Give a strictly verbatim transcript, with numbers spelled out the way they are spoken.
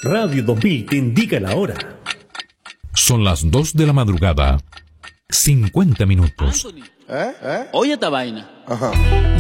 Radio dos mil te indica la hora. Son las dos de la madrugada. cincuenta minutos. Anthony, ¿Eh? ¿Eh? Oye esta vaina. Ajá.